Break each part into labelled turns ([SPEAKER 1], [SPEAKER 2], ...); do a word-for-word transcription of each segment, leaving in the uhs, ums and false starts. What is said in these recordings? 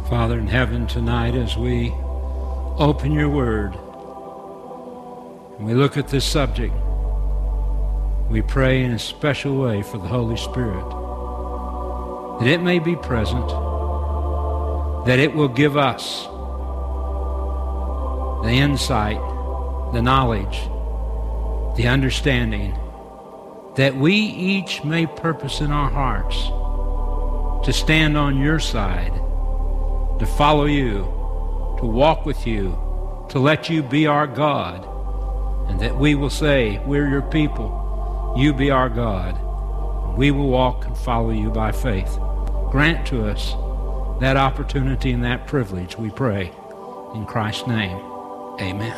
[SPEAKER 1] Father in heaven, tonight as we open your word and we look at this subject, we pray in a special way for the Holy Spirit, that it may be present, that it will give us the insight, the knowledge, the understanding, that we each may purpose in our hearts to stand on your side, to follow you, to walk with you, to let you be our God, and that we will say, we're your people, you be our God. We will walk and follow you by faith. Grant to us that opportunity and that privilege, we pray. In Christ's name, amen.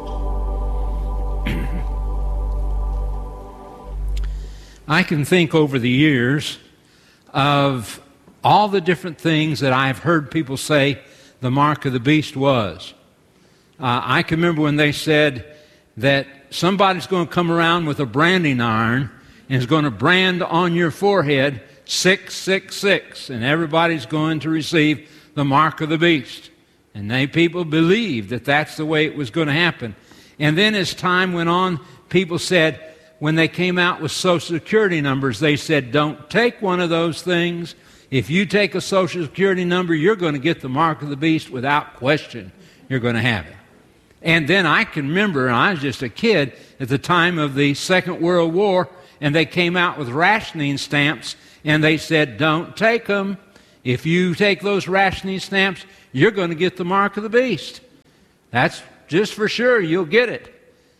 [SPEAKER 1] I can think over the years of all the different things that I've heard people say the mark of the beast was. Uh, I can remember when they said that somebody's going to come around with a branding iron and is going to brand on your forehead six six six, and everybody's going to receive the mark of the beast. And they people believed that that's the way it was going to happen. And then as time went on, people said, when they came out with Social Security numbers, they said, don't take one of those things. If you take a Social Security number, you're going to get the mark of the beast without question. You're going to have it. And then I can remember, I was just a kid at the time of the Second World War, and they came out with rationing stamps, and they said, don't take them. If you take those rationing stamps, you're going to get the mark of the beast. That's just for sure, you'll get it.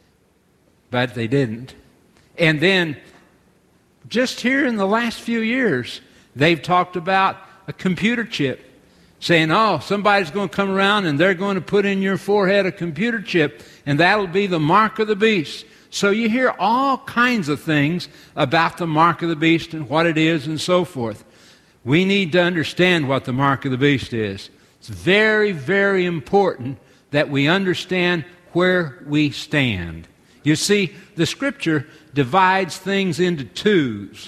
[SPEAKER 1] But they didn't. And then, just here in the last few years, they've talked about a computer chip, saying, oh, somebody's going to come around and they're going to put in your forehead a computer chip, and that'll be the mark of the beast. So you hear all kinds of things about the mark of the beast and what it is and so forth. We need to understand what the mark of the beast is. It's very, very important that we understand where we stand. You see, the Scripture divides things into twos,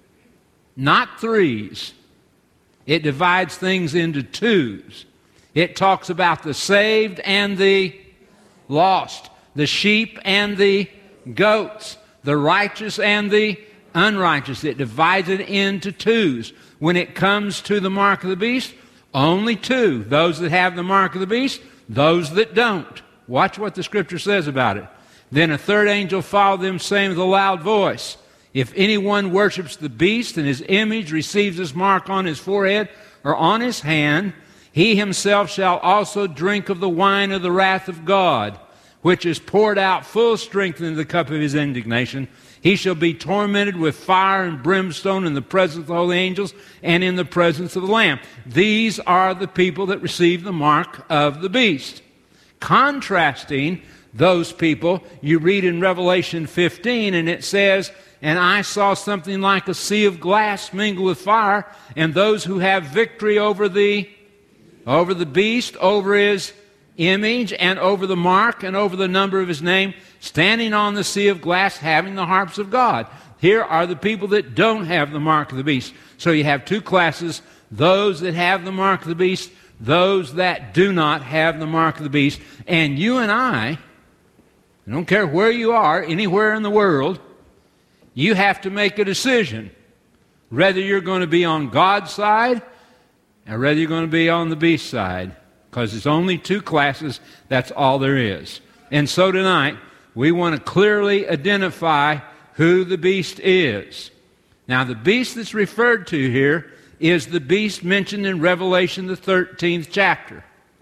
[SPEAKER 1] not threes. It divides things into twos. It talks about the saved and the lost, the sheep and the goats, the righteous and the unrighteous. It divides it into twos. When it comes to the mark of the beast, only two. Those that have the mark of the beast, those that don't. Watch what the Scripture says about it. Then a third angel followed them, saying with a loud voice, if anyone worships the beast and his image receives his mark on his forehead or on his hand, he himself shall also drink of the wine of the wrath of God, which is poured out full strength into the cup of his indignation. He shall be tormented with fire and brimstone in the presence of the holy angels and in the presence of the Lamb. These are the people that receive the mark of the beast. Contrasting those people, you read in Revelation fifteen, and it says, and I saw something like a sea of glass mingled with fire, and those who have victory over the, over the beast, over his image, and over the mark, and over the number of his name, standing on the sea of glass, having the harps of God. Here are the people that don't have the mark of the beast. So you have two classes, those that have the mark of the beast, those that do not have the mark of the beast. And you and I, I don't care where you are, anywhere in the world, you have to make a decision whether you're going to be on God's side or whether you're going to be on the beast side, because it's only two classes, that's all there is. And so tonight, we want to clearly identify who the beast is. Now, the beast that's referred to here is the beast mentioned in Revelation, the thirteenth chapter.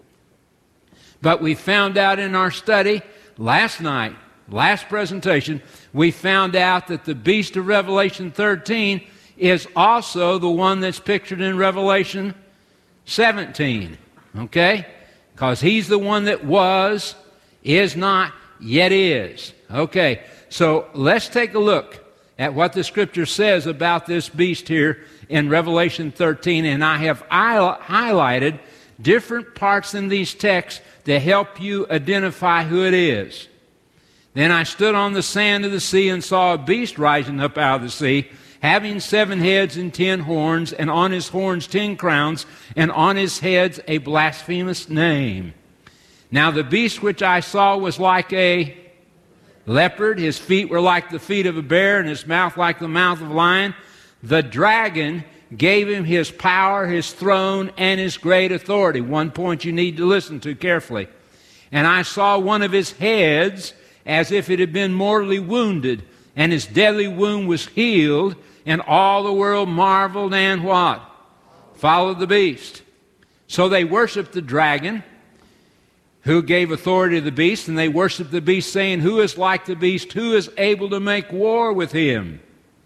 [SPEAKER 1] But we found out in our study last night, last presentation, we found out that the beast of Revelation thirteen is also the one that's pictured in Revelation seventeen. Okay? Because he's the one that was, is not, yet is. Okay, so let's take a look at what the Scripture says about this beast here in Revelation thirteen, and I have highlighted different parts in these texts to help you identify who it is. Then I stood on the sand of the sea and saw a beast rising up out of the sea, having seven heads and ten horns, and on his horns ten crowns, and on his heads a blasphemous name. Now the beast which I saw was like a leopard. His feet were like the feet of a bear, and his mouth like the mouth of a lion. The dragon gave him his power, his throne, and his great authority. One point you need to listen to carefully. And I saw one of his heads as if it had been mortally wounded, and his deadly wound was healed, and all the world marveled and what? Followed the beast. So they worshiped the dragon, who gave authority to the beast, and they worshiped the beast, saying, who is like the beast? Who is able to make war with him?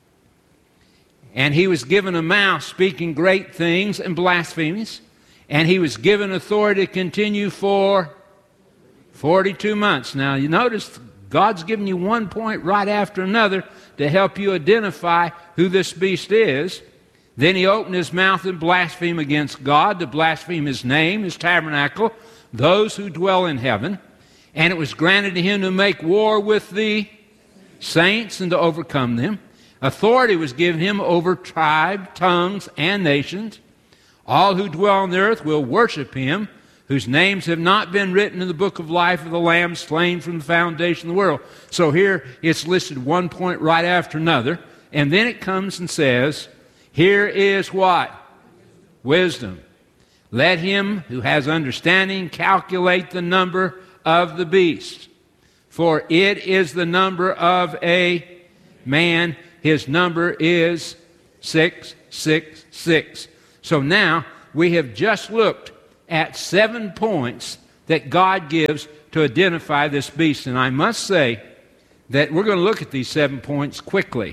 [SPEAKER 1] And he was given a mouth speaking great things and blasphemies, and he was given authority to continue for forty-two months. Now, you notice God's given you one point right after another to help you identify who this beast is. Then he opened his mouth and blasphemed against God, to blaspheme his name, his tabernacle, those who dwell in heaven. And it was granted to him to make war with the saints and to overcome them. Authority was given him over tribe, tongues, and nations. All who dwell on the earth will worship him, whose names have not been written in the book of life of the Lamb slain from the foundation of the world. So here it's listed one point right after another. And then it comes and says, here is what? Wisdom. Let him who has understanding calculate the number of the beast. For it is the number of a man. His number is six six six. So now we have just looked at seven points that God gives to identify this beast. And I must say that we're going to look at these seven points quickly.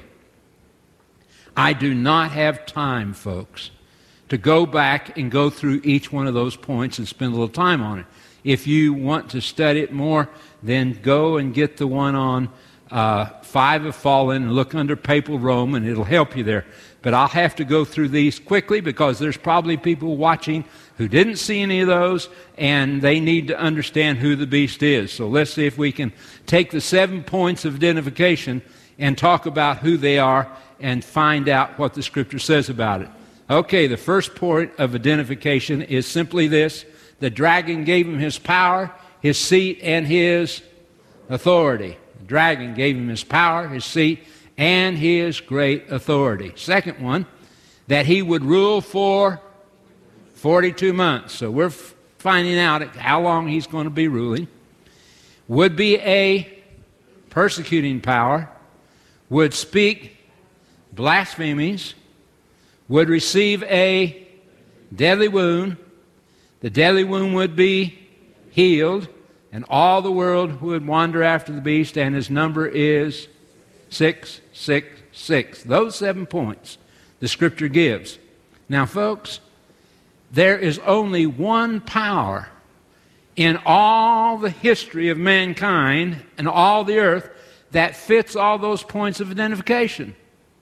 [SPEAKER 1] I do not have time, folks, to go back and go through each one of those points and spend a little time on it. If you want to study it more, then go and get the one on uh, Five Have Fallen and look under Papal Rome, and it'll help you there. But I'll have to go through these quickly because there's probably people watching who didn't see any of those, and they need to understand who the beast is. So let's see if we can take the seven points of identification and talk about who they are and find out what the Scripture says about it. Okay, the first point of identification is simply this. The dragon gave him his power, his seat, and his authority. The dragon gave him his power, his seat, and his great authority. Second one, that he would rule for forty-two months. So we're f- finding out how long he's going to be ruling. Would be a persecuting power, would speak blasphemies, would receive a deadly wound. The deadly wound would be healed, and all the world would wander after the beast, and his number is six six six. Those seven points the Scripture gives. Now, folks, there is only one power in all the history of mankind and all the earth that fits all those points of identification.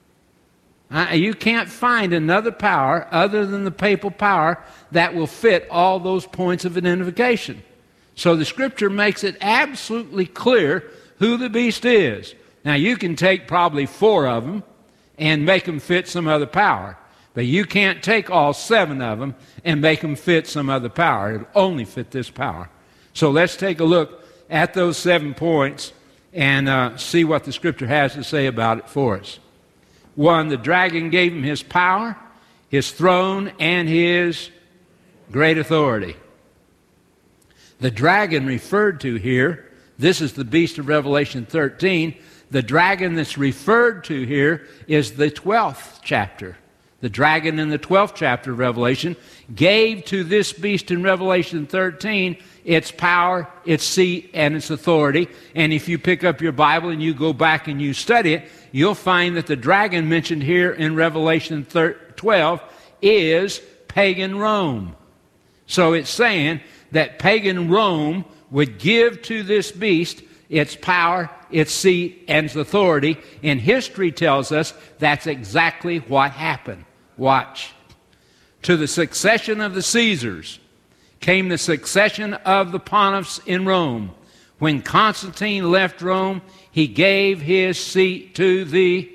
[SPEAKER 1] Uh, you can't find another power other than the papal power that will fit all those points of identification. So the Scripture makes it absolutely clear who the beast is. Now, you can take probably four of them and make them fit some other power. But you can't take all seven of them and make them fit some other power. It'll only fit this power. So let's take a look at those seven points and uh, see what the Scripture has to say about it for us. One, the dragon gave him his power, his throne, and his great authority. The dragon referred to here, this is the beast of Revelation thirteen. The dragon that's referred to here is the twelfth chapter. The dragon in the twelfth chapter of Revelation gave to this beast in Revelation thirteen its power, its seat, and its authority. And if you pick up your Bible and you go back and you study it, you'll find that the dragon mentioned here in Revelation twelve is pagan Rome. So it's saying that pagan Rome would give to this beast its power, its seat, and its authority. And history tells us that's exactly what happened. Watch. To the succession of the Caesars came the succession of the pontiffs in Rome. When Constantine left Rome, he gave his seat to the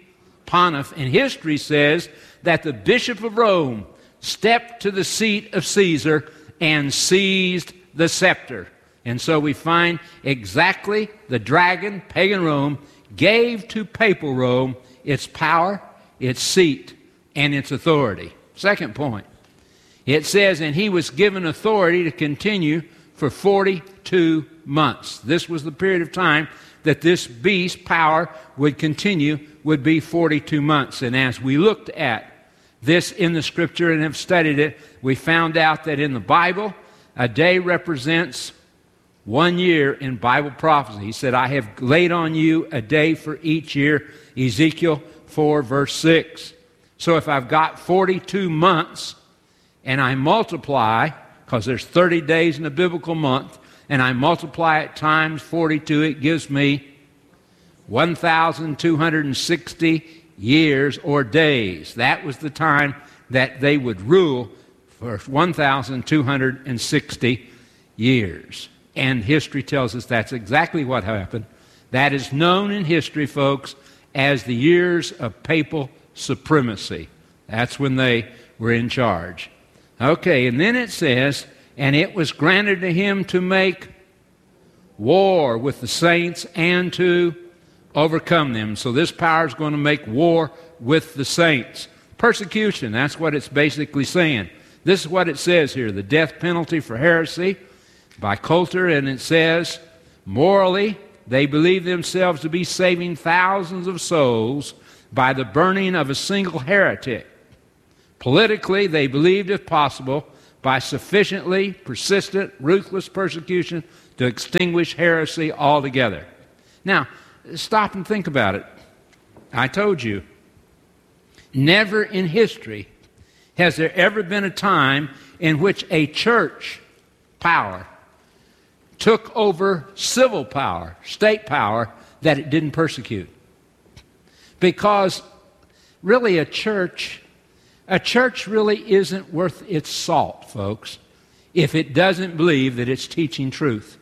[SPEAKER 1] Pontiff, and history says that the Bishop of Rome stepped to the seat of Caesar and seized the scepter. And so we find exactly the dragon, pagan Rome, gave to papal Rome its power, its seat, and its authority. Second point, it says, and he was given authority to continue for forty-two months. This was the period of time that this beast power would continue, would be forty-two months. And as we looked at this in the Scripture and have studied it, we found out that in the Bible, a day represents one year in Bible prophecy. He said, I have laid on you a day for each year, Ezekiel four, verse six. So if I've got forty-two months, and I multiply, because there's thirty days in a biblical month, and I multiply it times forty-two, it gives me one thousand two hundred sixty years or days. That was the time that they would rule for one thousand two hundred sixty years. And history tells us that's exactly what happened. That is known in history, folks, as the years of papal supremacy. That's when they were in charge. Okay, and then it says, and it was granted to him to make war with the saints and to overcome them. So this power is going to make war with the saints. Persecution, that's what it's basically saying. This is what it says here, the death penalty for heresy by Coulter, and it says, morally, they believe themselves to be saving thousands of souls by the burning of a single heretic. Politically, they believed, if possible, by sufficiently persistent, ruthless persecution to extinguish heresy altogether. Now, stop and think about it. I told you, never in history has there ever been a time in which a church power took over civil power, state power, that it didn't persecute. Because really a church, a church really isn't worth its salt, folks, if it doesn't believe that it's teaching truth.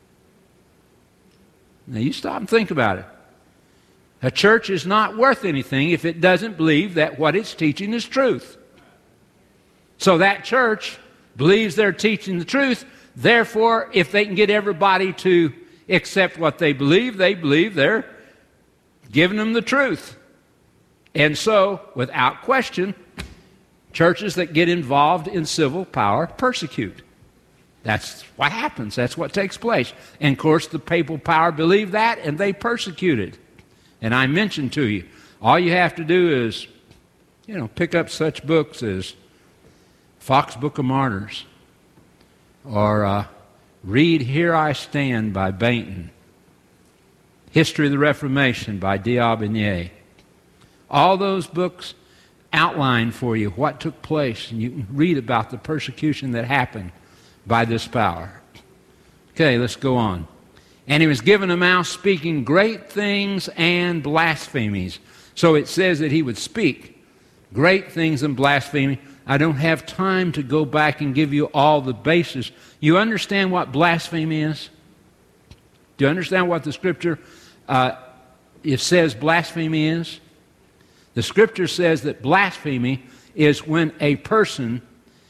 [SPEAKER 1] Now you stop and think about it. A church is not worth anything if it doesn't believe that what it's teaching is truth. So that church believes they're teaching the truth. Therefore, if they can get everybody to accept what they believe, they believe they're giving them the truth. And so, without question, churches that get involved in civil power persecute. That's what happens. That's what takes place. And of course, the papal power believed that, and they persecuted. And I mentioned to you, all you have to do is, you know, pick up such books as Fox Book of Martyrs, or uh, read Here I Stand by Bainton, History of the Reformation by D'Aubigné. All those books outline for you what took place, and you can read about the persecution that happened by this power. Okay, let's go on. And he was given a mouth speaking great things and blasphemies. So it says that he would speak great things and blasphemy. I don't have time to go back and give you all the basis. You understand what blasphemy is? Do you understand what the Scripture uh, it says blasphemy is? The Scripture says that blasphemy is when a person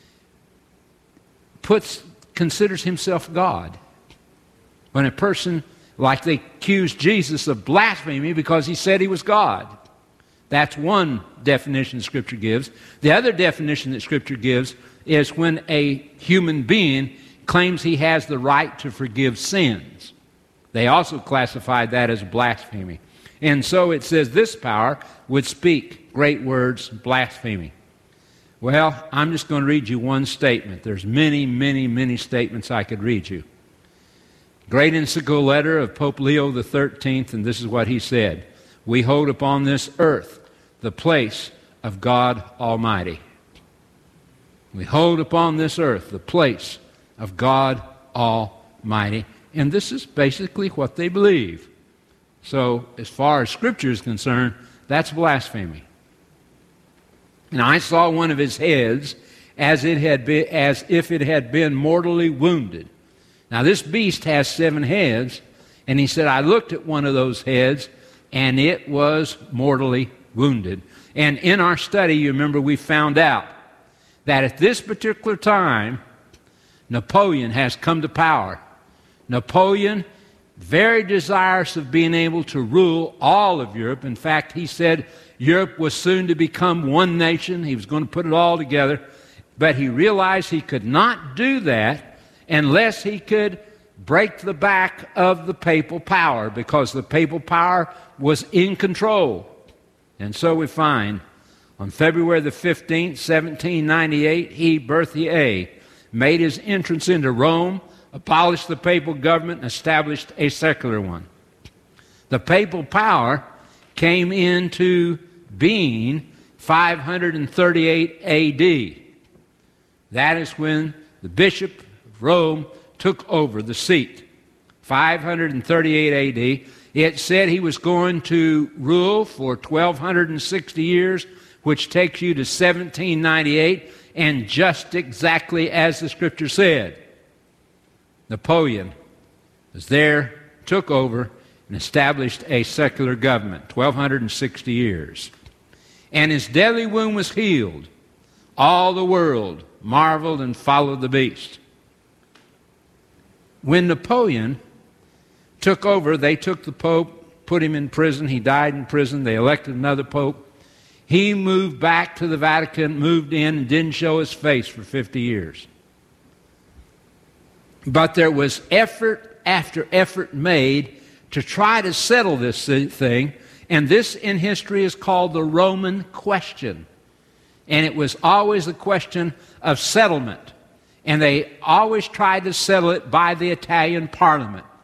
[SPEAKER 1] puts considers himself God. When a person, like they accused Jesus of blasphemy because he said he was God. That's one definition Scripture gives. The other definition that Scripture gives is when a human being claims he has the right to forgive sins. They also classified that as blasphemy. And so it says this power would speak great words, blasphemy. Well, I'm just going to read you one statement. There's many, many, many statements I could read you. Great encyclical letter of Pope Leo the thirteenth, and this is what he said. We hold upon this earth the place of God Almighty. We hold upon this earth the place of God Almighty. And this is basically what they believe. So, as far as Scripture is concerned, that's blasphemy. And I saw one of his heads as it had been, as if it had been mortally wounded. Now, this beast has seven heads, and he said, I looked at one of those heads, and it was mortally wounded. And in our study, you remember, we found out that at this particular time, Napoleon has come to power. Napoleon, very desirous of being able to rule all of Europe. In fact, he said Europe was soon to become one nation. He was going to put it all together. But he realized he could not do that unless he could break the back of the papal power, because the papal power was in control. And so we find on February the fifteenth, seventeen ninety-eight, he, Berthier, made his entrance into Rome, abolished the papal government, and established a secular one. The papal power came into being five hundred thirty-eight A D. That is when the Bishop of Rome took over the seat. five hundred thirty-eight A D. It said he was going to rule for twelve sixty years, which takes you to seventeen ninety-eight, and just exactly as the Scripture said, Napoleon was there, took over, and established a secular government, twelve sixty years. And his deadly wound was healed. All the world marveled and followed the beast. When Napoleon took over, they took the Pope, put him in prison. He died in prison. They elected another Pope. He moved back to the Vatican, moved in, and didn't show his face for fifty years. But there was effort after effort made to try to settle this thing, and this in history is called the Roman question. And it was always a question of settlement. And they always tried to settle it by the Italian Parliament.